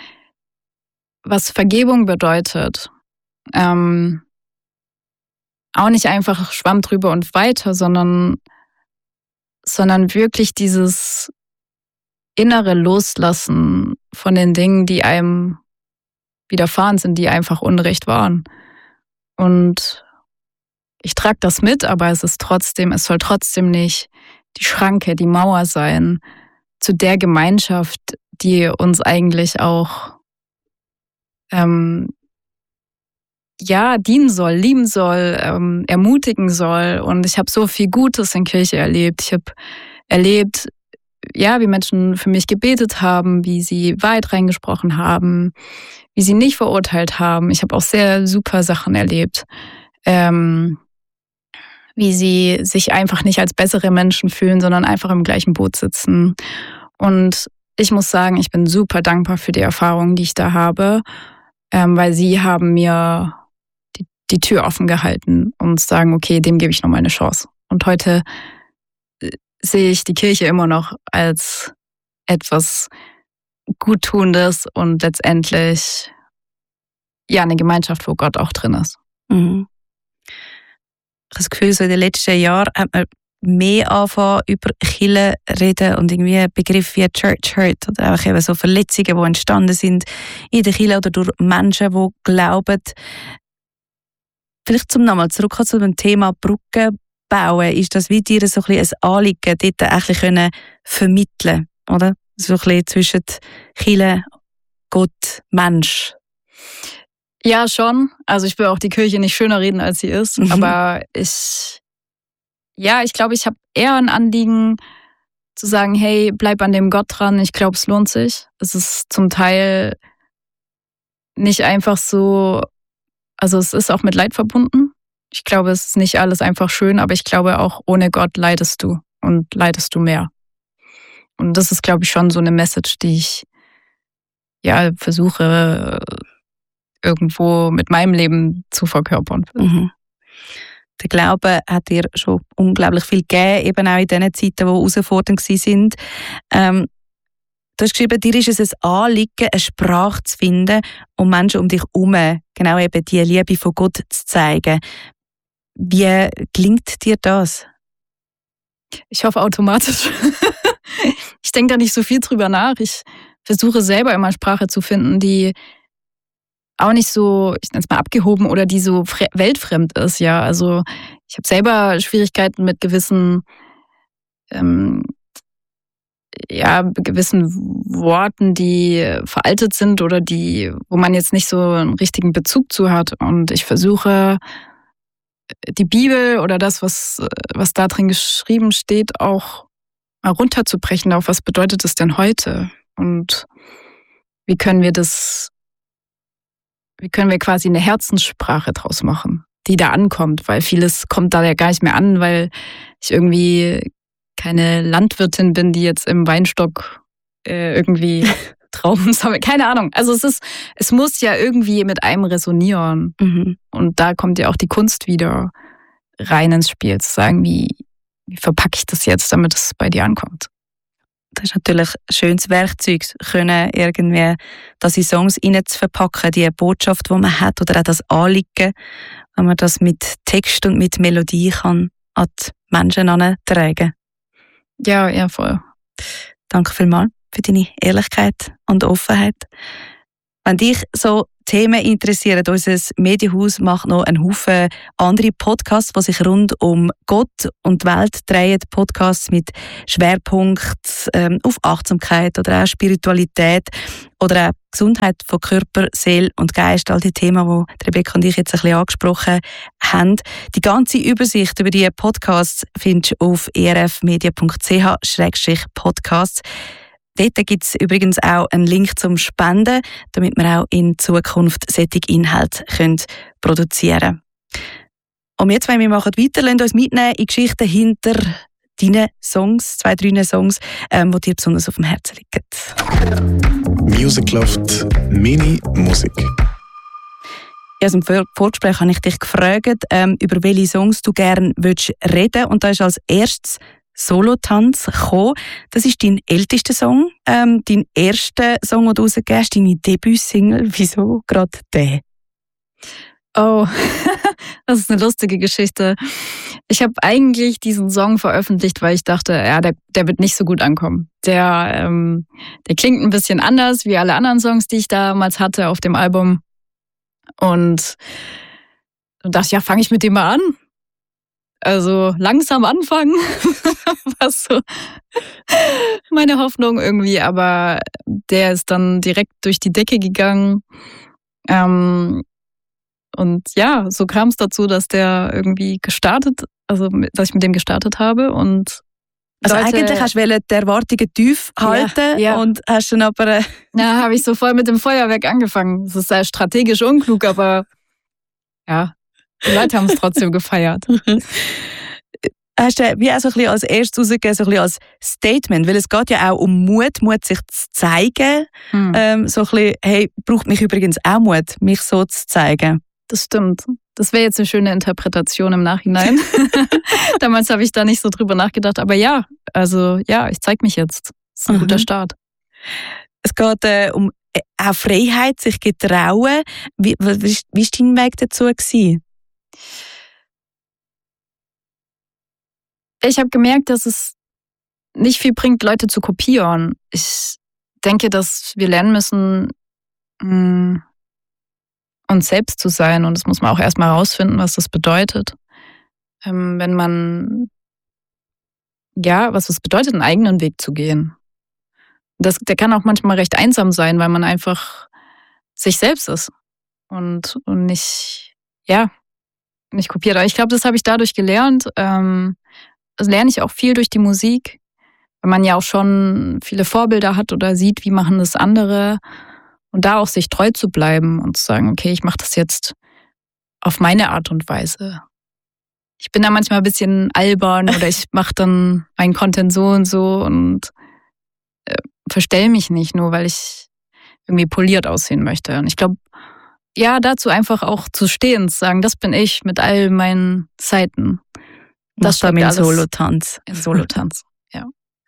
was Vergebung bedeutet. Ähm, auch nicht einfach Schwamm drüber und weiter, sondern, sondern wirklich dieses innere Loslassen von den Dingen, die einem widerfahren sind, die einfach Unrecht waren. Und ich trage das mit, aber es ist trotzdem, es soll trotzdem nicht die Schranke, die Mauer sein zu der Gemeinschaft, die uns eigentlich auch ähm, ja, dienen soll, lieben soll, ähm, ermutigen soll. Und ich habe so viel Gutes in Kirche erlebt. Ich habe erlebt, ja, wie Menschen für mich gebetet haben, wie sie Wahrheit reingesprochen haben, wie sie nicht verurteilt haben. Ich habe auch sehr super Sachen erlebt, ähm, wie sie sich einfach nicht als bessere Menschen fühlen, sondern einfach im gleichen Boot sitzen. Und ich muss sagen, ich bin super dankbar für die Erfahrungen, die ich da habe, ähm, weil sie haben mir die, die Tür offen gehalten und sagen, okay, dem gebe ich nochmal eine Chance. Und heute sehe ich die Kirche immer noch als etwas Guttunendes und letztendlich ja eine Gemeinschaft, wo Gott auch drin ist. Mhm. Ich habe das Gefühl, so in den letzten Jahren hat man mehr angefangen über Kirche reden und irgendwie Begriffe wie Church Hurt oder auch eben so Verletzungen, die entstanden sind in der Kirche oder durch Menschen, die glauben. Vielleicht zum nochmal zurück zu dem Thema Brücken bauen, ist das wie dir so ein bisschen ein Anliegen, dort eigentlich können vermitteln, oder? So ein bisschen zwischen Kirche, Gott, Mensch. Ja, schon. Also ich will auch die Kirche nicht schöner reden, als sie ist. Mhm. Aber ich, ja, ich glaube, ich habe eher ein Anliegen zu sagen, hey, bleib an dem Gott dran. Ich glaube, es lohnt sich. Es ist zum Teil nicht einfach so, also es ist auch mit Leid verbunden. Ich glaube, es ist nicht alles einfach schön, aber ich glaube auch, ohne Gott leidest du und leidest du mehr. Und das ist, glaube ich, schon so eine Message, die ich ja versuche irgendwo mit meinem Leben zu verkörpern. Mhm. Der Glaube hat dir schon unglaublich viel gegeben, eben auch in den Zeiten, die herausfordernd waren. Ähm, du hast geschrieben, dir ist es ein Anliegen, eine Sprache zu finden, um Menschen um dich herum genau eben die Liebe von Gott zu zeigen. Wie gelingt dir das? Ich hoffe automatisch. Ich denke da nicht so viel drüber nach. Ich versuche selber immer Sprache zu finden, die auch nicht so, ich nenne es mal abgehoben oder die so weltfremd ist. Ja, also ich habe selber Schwierigkeiten mit gewissen, ähm, ja, gewissen Worten, die veraltet sind oder die, wo man jetzt nicht so einen richtigen Bezug zu hat. Und ich versuche die Bibel oder das, was, was da drin geschrieben steht, auch mal runterzubrechen auf, was bedeutet es denn heute? Und wie können wir das, wie können wir quasi eine Herzenssprache draus machen, die da ankommt? Weil vieles kommt da ja gar nicht mehr an, weil ich irgendwie keine Landwirtin bin, die jetzt im Weinstock äh, irgendwie Trauben sammelt. Keine Ahnung. Also es ist, es muss ja irgendwie mit einem resonieren. Mhm. Und da kommt ja auch die Kunst wieder rein ins Spiel, zu sagen, wie, wie verpacke ich das jetzt, damit es bei dir ankommt. Das ist natürlich ein schönes Werkzeug, können irgendwie das in Songs rein zu verpacken, die Botschaft, die man hat, oder auch das Anliegen, wenn man das mit Text und mit Melodie kann an die Menschen herantragen. Ja, ja, voll. Danke vielmals für deine Ehrlichkeit und Offenheit. Wenn dich so Themen interessieren, unser Medienhaus macht noch einen Haufen andere Podcasts, die sich rund um Gott und die Welt drehen. Podcasts mit Schwerpunkt ähm, auf Achtsamkeit oder auch Spiritualität oder auch Gesundheit von Körper, Seele und Geist. All die Themen, die Rebecca und ich jetzt ein bisschen angesprochen haben. Die ganze Übersicht über diese Podcasts findest du auf e r f media punkt c h slash podcasts. Dort gibt es übrigens auch einen Link zum Spenden, damit wir auch in Zukunft solche Inhalte produzieren können. Und jetzt, wenn wir machen weiter, lasst uns mitnehmen in Geschichten hinter deinen Songs, zwei, drei Songs, ähm, die dir besonders auf dem Herzen liegen. Music Loft Mini Musik. Ja, also im Vorgespräch habe ich dich gefragt, ähm, über welche Songs du gerne reden willst. Und da ist als erstes Solo-Tanz gekommen. Das ist dein ältester Song, ähm, dein erster Song, den du rausgegeben hast, deine Debütsingle. Wieso gerade der? Oh, das ist eine lustige Geschichte. Ich habe eigentlich diesen Song veröffentlicht, weil ich dachte, ja, der, der wird nicht so gut ankommen. Der, ähm, der klingt ein bisschen anders wie alle anderen Songs, die ich damals hatte auf dem Album. Und dachte, ja, fange ich mit dem mal an. Also langsam anfangen, was so meine Hoffnung irgendwie, aber der ist dann direkt durch die Decke gegangen. Ähm, und ja, so kam es dazu, dass der irgendwie gestartet, also dass ich mit dem gestartet habe. Und also Leute, eigentlich hast du die Erwartungen tief halten ja, ja. und hast dann aber... Äh ja, habe ich so voll mit dem Feuerwerk angefangen. Das ist sehr strategisch unklug, aber ja, die Leute haben es trotzdem gefeiert. Hast du wie auch so ein bisschen als erstes rausgegeben, so ein bisschen als Statement, weil es geht ja auch um Mut, Mut sich zu zeigen. Hm. Ähm, so ein bisschen, hey, braucht mich übrigens auch Mut, mich so zu zeigen. Das stimmt. Das wäre jetzt eine schöne Interpretation im Nachhinein. Damals habe ich da nicht so drüber nachgedacht, aber ja, also ja, ich zeige mich jetzt. Das ist ein mhm. guter Start. Es geht äh, um äh, auch Freiheit, sich getrauen. Wie, wie, wie war dein Weg dazu gewesen? Ich habe gemerkt, dass es nicht viel bringt, Leute zu kopieren. Ich denke, dass wir lernen müssen, mh, uns selbst zu sein. Und das muss man auch erstmal herausfinden, was das bedeutet. Ähm, wenn man, ja, was es bedeutet, einen eigenen Weg zu gehen. Das, der kann auch manchmal recht einsam sein, weil man einfach sich selbst ist. Und, und nicht, ja, nicht kopiert. Aber ich glaube, das habe ich dadurch gelernt. Ähm, Das lerne ich auch viel durch die Musik, weil man ja auch schon viele Vorbilder hat oder sieht, wie machen das andere. Und da auch sich treu zu bleiben und zu sagen, okay, ich mache das jetzt auf meine Art und Weise. Ich bin da manchmal ein bisschen albern oder ich mache dann meinen Content so und so und äh, verstell mich nicht, nur weil ich irgendwie poliert aussehen möchte. Und ich glaube, ja, dazu einfach auch zu stehen, zu sagen, das bin ich mit all meinen Seiten. Das steckt in Solo-Tanz. In Solo-Tanz, ja.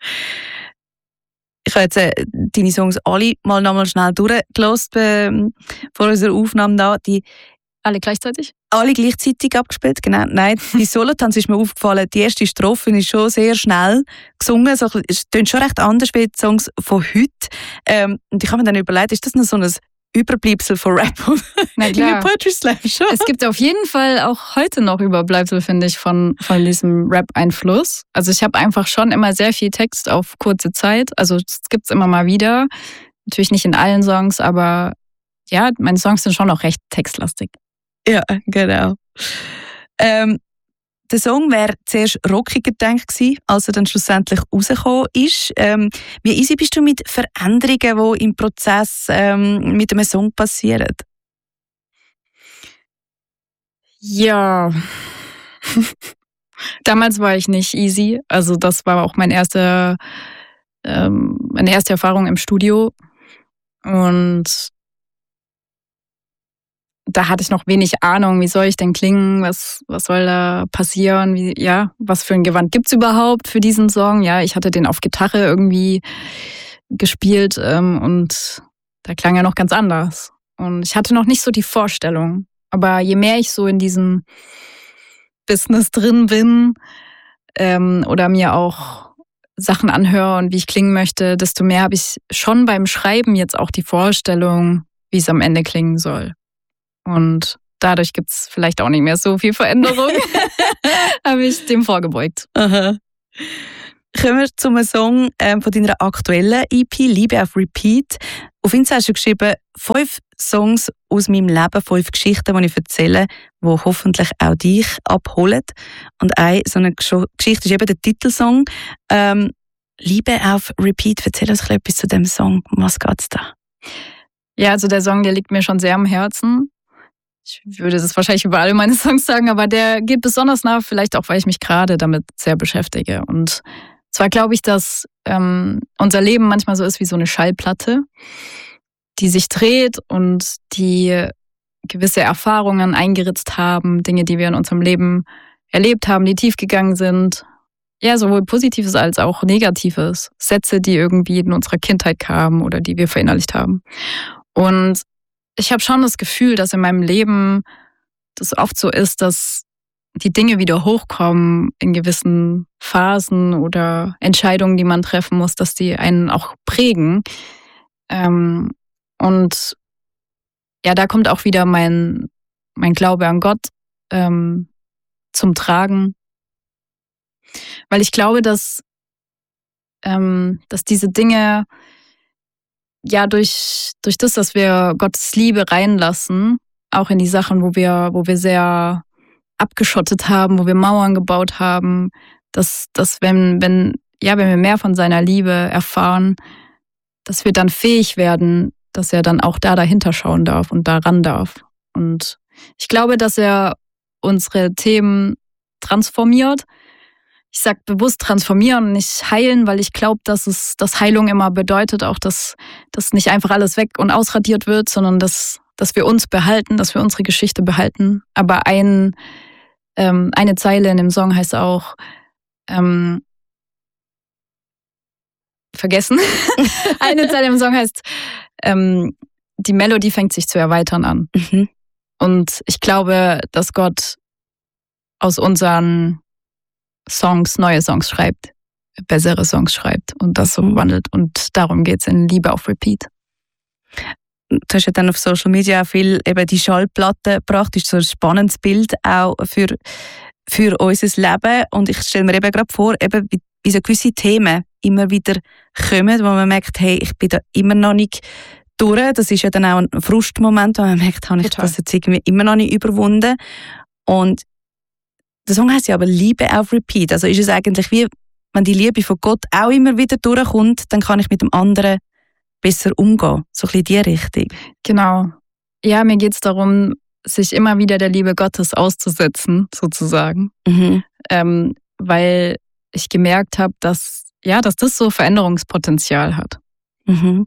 Ich habe jetzt äh, deine Songs alle mal nochmal schnell durchgelassen äh, vor unserer Aufnahme da. Die alle gleichzeitig? Alle gleichzeitig abgespielt, genau. Nein, die Solo-Tanz ist mir aufgefallen, die erste Strophe ist schon sehr schnell gesungen. So, es klingt schon recht anders wie die Songs von heute. Ähm, und ich habe mir dann überlegt, ist das noch so ein Überbleibsel von Rap und Poetry Slam schon? Es gibt auf jeden Fall auch heute noch Überbleibsel, finde ich, von, von diesem Rap-Einfluss. Also ich habe einfach schon immer sehr viel Text auf kurze Zeit. Also es gibt es immer mal wieder. Natürlich nicht in allen Songs, aber ja, meine Songs sind schon auch recht textlastig. Ja, genau. Ähm, der Song wäre zuerst rockiger gedacht gewesen, als er dann schlussendlich rausgekommen ist. Ähm, wie easy bist du mit Veränderungen, die im Prozess ähm, mit einem Song passieren? Ja, damals war ich nicht easy. Also das war auch mein erster, ähm, meine erste Erfahrung im Studio. Und da hatte ich noch wenig Ahnung, wie soll ich denn klingen, was, was soll da passieren, wie, ja, was für ein Gewand gibt's überhaupt für diesen Song. Ja, ich hatte den auf Gitarre irgendwie gespielt ähm, und da klang er noch ganz anders. Und ich hatte noch nicht so die Vorstellung. Aber je mehr ich so in diesem Business drin bin ähm, oder mir auch Sachen anhöre und wie ich klingen möchte, desto mehr habe ich schon beim Schreiben jetzt auch die Vorstellung, wie es am Ende klingen soll. Und dadurch gibt es vielleicht auch nicht mehr so viel Veränderung. Habe ich dem vorgebeugt. Aha. Kommen wir zu einem Song ähm, von deiner aktuellen E P, «Liebe auf Repeat». Auf Insta hast du geschrieben, fünf Songs aus meinem Leben, fünf Geschichten, die ich erzähle, die hoffentlich auch dich abholen. Und eine so eine Geschichte ist eben der Titelsong. Ähm, «Liebe auf Repeat». Erzähl uns etwas zu dem Song. Um was geht es da? Ja, also der Song, der liegt mir schon sehr am Herzen. Ich würde das wahrscheinlich über alle meine Songs sagen, aber der geht besonders nah, vielleicht auch, weil ich mich gerade damit sehr beschäftige. Und zwar glaube ich, dass ähm, unser Leben manchmal so ist wie so eine Schallplatte, die sich dreht und die gewisse Erfahrungen eingeritzt haben, Dinge, die wir in unserem Leben erlebt haben, die tief gegangen sind. Ja, sowohl Positives als auch Negatives. Sätze, die irgendwie in unserer Kindheit kamen oder die wir verinnerlicht haben. Und ich habe schon das Gefühl, dass in meinem Leben das oft so ist, dass die Dinge wieder hochkommen in gewissen Phasen oder Entscheidungen, die man treffen muss, dass die einen auch prägen. Ähm, und ja, da kommt auch wieder mein, mein Glaube an Gott ähm, zum Tragen. Weil ich glaube, dass, ähm, dass diese Dinge ja durch, durch das, dass wir Gottes Liebe reinlassen, auch in die Sachen, wo wir, wo wir sehr abgeschottet haben, wo wir Mauern gebaut haben, dass, dass wenn, wenn, ja, wenn wir mehr von seiner Liebe erfahren, dass wir dann fähig werden, dass er dann auch da dahinter schauen darf und da ran darf. Und ich glaube, dass er unsere Themen transformiert. Ich sage bewusst transformieren und nicht heilen, weil ich glaube, dass es, dass Heilung immer bedeutet, auch dass, dass nicht einfach alles weg und ausradiert wird, sondern dass, dass wir uns behalten, dass wir unsere Geschichte behalten. Aber ein, ähm, eine Zeile in dem Song heißt auch, ähm, vergessen, eine Zeile im Song heißt, ähm, die Melodie fängt sich zu erweitern an. Mhm. Und ich glaube, dass Gott aus unseren Songs neue Songs schreibt, bessere Songs schreibt und das so wandelt. Und darum geht es in Liebe auf Repeat. Du hast ja dann auf Social Media auch viel eben die Schallplatte gebracht. Das ist so ein spannendes Bild auch für, für unser Leben. Und ich stelle mir eben gerade vor, eben wie, wie so gewisse Themen immer wieder kommen, wo man merkt, hey, ich bin da immer noch nicht durch. Das ist ja dann auch ein Frustmoment, wo man merkt, habe ich Total. das jetzt irgendwie immer noch nicht überwunden. Und der Song heisst ja aber «Liebe auf Repeat». Also ist es eigentlich wie, wenn die Liebe von Gott auch immer wieder durchkommt, dann kann ich mit dem anderen besser umgehen. So ein bisschen in die Richtung. Genau. Ja, mir geht es darum, sich immer wieder der Liebe Gottes auszusetzen, sozusagen. Mhm. Ähm, weil ich gemerkt habe, dass, ja, dass das so Veränderungspotenzial hat. Mhm.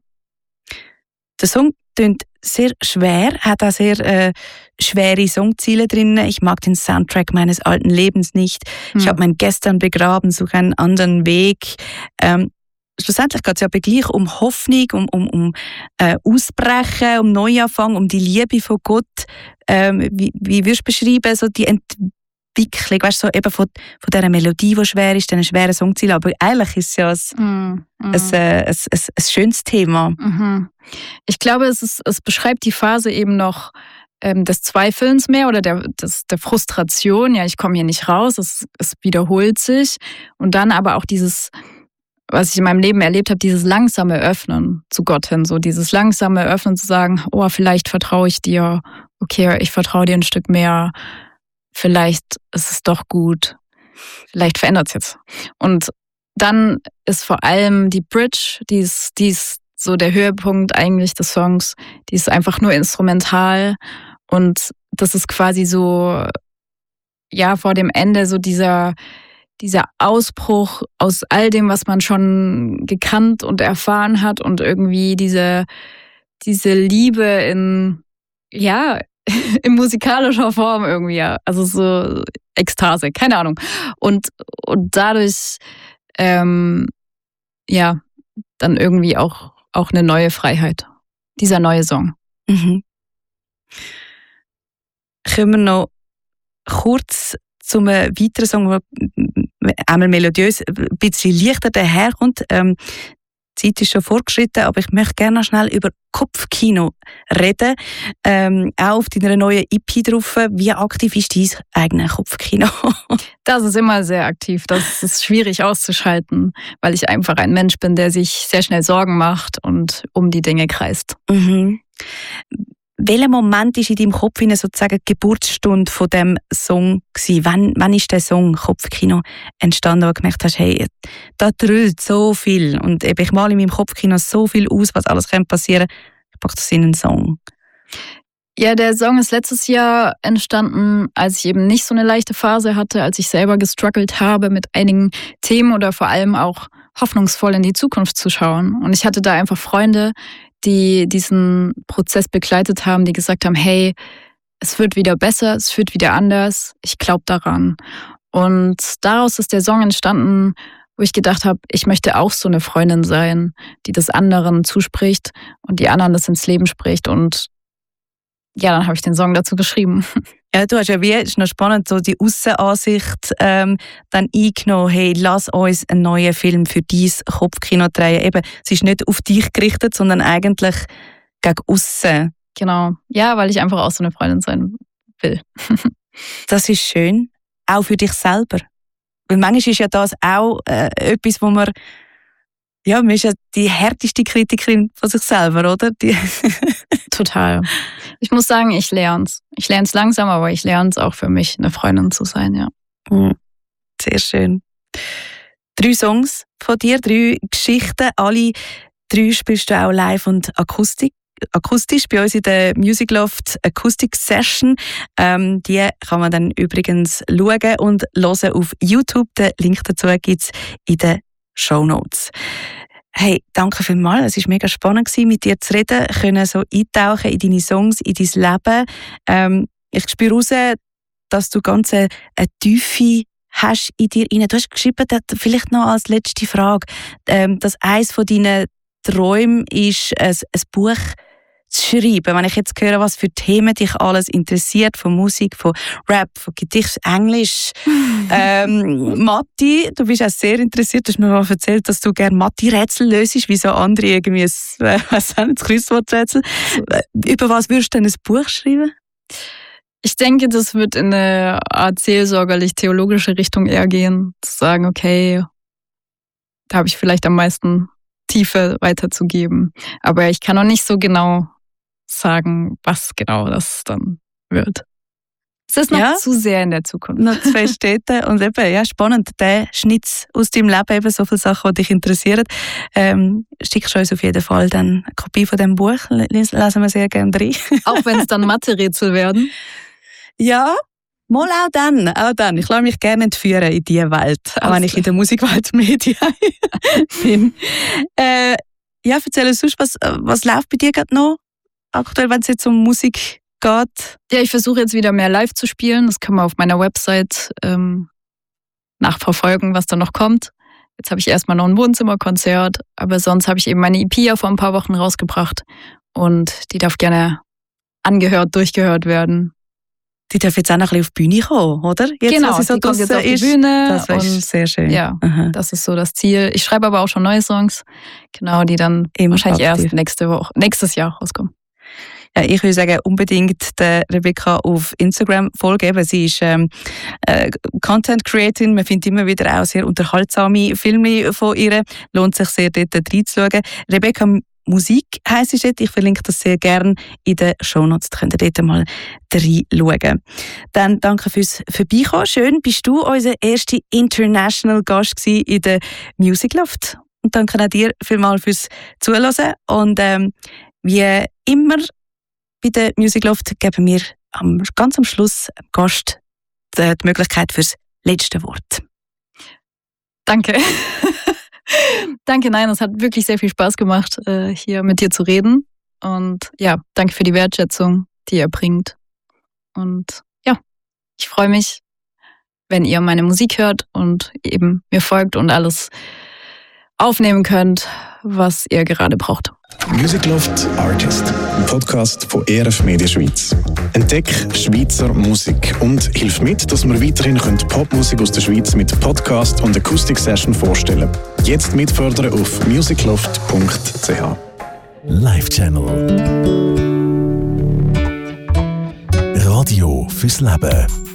Der Song klingt sehr schwer, hat auch sehr äh, schwere Songziele drin. Ich mag den Soundtrack meines alten Lebens nicht. Hm. Ich habe mein Gestern begraben, suche einen anderen Weg. Ähm, schlussendlich geht es ja aber gleich um Hoffnung, um, um, um äh, Ausbrechen, um Neuanfang, um die Liebe von Gott. Ähm, wie, wie würdest du beschreiben, so die Entwicklung, weißt du, so eben von, von dieser Melodie, die schwer ist, diesen schweren Songziel, aber eigentlich ist es ja ein, Mm, mm. ein, ein, ein, ein schönes Thema. Mhm. Ich glaube, es, ist, es beschreibt die Phase eben noch ähm, des Zweifelns mehr oder der, des, der Frustration. Ja, ich komme hier nicht raus, es, es wiederholt sich. Und dann aber auch dieses, was ich in meinem Leben erlebt habe, dieses langsame Öffnen zu Gott hin. So dieses langsame Öffnen zu sagen, oh, vielleicht vertraue ich dir. Okay, ich vertraue dir ein Stück mehr. Vielleicht ist es doch gut. Vielleicht verändert es jetzt. Und dann ist vor allem die Bridge, die ist, die ist so der Höhepunkt eigentlich des Songs. Die ist einfach nur instrumental. Und das ist quasi so, ja, vor dem Ende so dieser, dieser Ausbruch aus all dem, was man schon gekannt und erfahren hat und irgendwie diese, diese Liebe in, ja, in musikalischer Form irgendwie, ja. Also so Ekstase, keine Ahnung. Und, und dadurch, ähm, ja, dann irgendwie auch, auch eine neue Freiheit. Dieser neue Song. Mhm. Kommen wir noch kurz zu einem weiteren Song, der einmal melodiös, ein bisschen leichter daherkommt. Ähm, die Zeit ist schon fortgeschritten, aber ich möchte gerne noch schnell über Kopfkino reden. Ähm, auch auf deiner neuen E P drauf. Wie aktiv ist dein eigenes Kopfkino? Das ist immer sehr aktiv. Das ist schwierig auszuschalten, weil ich einfach ein Mensch bin, der sich sehr schnell Sorgen macht und um die Dinge kreist. Mhm. Welcher Moment ist in deinem Kopf sozusagen die Geburtsstunde von dem Song gewesen? Wann, wann ist der Song Kopfkino entstanden, wo du gemerkt hast, hey, da dröhnt so viel und eben, ich male in meinem Kopfkino so viel aus, was alles passieren kann, ich packe das in einen Song. Ja, der Song ist letztes Jahr entstanden, als ich eben nicht so eine leichte Phase hatte, als ich selber gestruggelt habe mit einigen Themen oder vor allem auch hoffnungsvoll in die Zukunft zu schauen. Und ich hatte da einfach Freunde, die diesen Prozess begleitet haben, die gesagt haben, hey, es wird wieder besser, es wird wieder anders, ich glaube daran. Und daraus ist der Song entstanden, wo ich gedacht habe, ich möchte auch so eine Freundin sein, die das anderen zuspricht und die anderen das ins Leben spricht. Und ja, dann habe ich den Song dazu geschrieben. Ja, du hast ja wie, ist noch spannend, so die Aussenansicht ähm, dann eingenommen, hey, lass uns einen neuen Film für dein Kopfkino drehen. Eben, es ist nicht auf dich gerichtet, sondern eigentlich gegen aussen. Genau, ja, weil ich einfach auch so eine Freundin sein will. Das ist schön, auch für dich selber. Weil manchmal ist ja das auch äh, etwas, wo man, ja, man ist ja die härteste Kritikerin von sich selber, oder? Die Total. Ich muss sagen, ich lerne es. Ich lerne es langsam, aber ich lerne es auch für mich, eine Freundin zu sein, ja. Sehr schön. Drei Songs von dir, drei Geschichten. Alle drei spielst du auch live und Akustik. akustisch bei uns in der Music Loft Acoustic Session. Ähm, die kann man dann übrigens schauen und hören auf YouTube. Den Link dazu gibt es in den Shownotes. Hey, danke vielmals. Es war mega spannend, mit dir zu reden, können so eintauchen in deine Songs, in dein Leben. Ähm, ich spüre raus, dass du ganz eine, eine Tiefe hast in dir rein. Du hast geschrieben, vielleicht noch als letzte Frage, ähm, dass eines von deinen Träumen ist, ein, ein Buch zu schreiben. Wenn ich jetzt höre, was für Themen dich alles interessiert, von Musik, von Rap, von Gedicht, Englisch, ähm, Mathe, du bist auch sehr interessiert, du hast mir mal erzählt, dass du gerne Mathe-Rätsel löst, wie so andere irgendwie ein, äh, was ein Kreuzworträtsel. Über was würdest du denn ein Buch schreiben? Ich denke, das wird in eine Art seelsorgerlich-theologische Richtung eher gehen. Zu sagen, okay, da habe ich vielleicht am meisten Tiefe weiterzugeben. Aber ich kann noch nicht so genau sagen, was genau das dann wird. Es ist noch ja. zu sehr in der Zukunft. Noch zwei Städte und eben, ja, spannend, der Schnitt aus deinem Leben, eben so viele Sachen, die dich interessieren. Ähm, schickst du uns auf jeden Fall dann eine Kopie von diesem Buch, lesen wir sehr gerne rein. Auch wenn es dann Mathe-Rätsel werden? Ja, mal auch dann, auch dann. Ich lasse mich gerne entführen in diese Welt, auch wenn ich in der Musikwelt Medien bin. Äh, ja, erzähl uns sonst, was, was läuft bei dir gerade noch aktuell, wenn es jetzt um Musik geht? Ja, ich versuche jetzt wieder mehr live zu spielen. Das kann man auf meiner Website ähm, nachverfolgen, was da noch kommt. Jetzt habe ich erstmal noch ein Wohnzimmerkonzert, aber sonst habe ich eben meine E P ja vor ein paar Wochen rausgebracht und die darf gerne angehört, durchgehört werden. Die darf jetzt auch noch ein bisschen auf die Bühne kommen, oder? Jetzt, genau, so die kommt jetzt auf die ist. Bühne. Das wäre sehr schön. Ja, Aha. Das ist so das Ziel. Ich schreibe aber auch schon neue Songs, genau, die dann Eben wahrscheinlich aktiv. erst nächste Woche, nächstes Jahr rauskommen. Ja, ich würde sagen, unbedingt der Rebecca auf Instagram folgen. Sie ist ähm, äh, Content Creatorin. Man findet immer wieder auch sehr unterhaltsame Filme von ihr. Lohnt sich sehr, dort reinzuschauen. Rebecca Musik heisst es jetzt. Ich verlinke das sehr gerne in den Shownotes. Da könnt ihr dort mal reinschauen. Dann danke fürs Vorbeikommen. Schön, bist du unser erster International Gast gewesen in der Music Loft. Und danke auch dir vielmals fürs Zuhören. Und ähm, wie immer bei der Music Loft geben wir am, ganz am Schluss dem Gast die, die Möglichkeit fürs letzte Wort. Danke. Danke, nein, es hat wirklich sehr viel Spaß gemacht, hier mit dir zu reden. Und ja, danke für die Wertschätzung, die ihr bringt. Und ja, ich freue mich, wenn ihr meine Musik hört und eben mir folgt und alles aufnehmen könnt, was ihr gerade braucht. Music Loft Artist, ein Podcast von E R F Media Schweiz. Entdeck Schweizer Musik und hilf mit, dass wir weiterhin Popmusik aus der Schweiz mit Podcast und Akustik-Session vorstellen. Jetzt mitfördern auf musicloft punkt c h. Live Channel. Radio fürs Leben.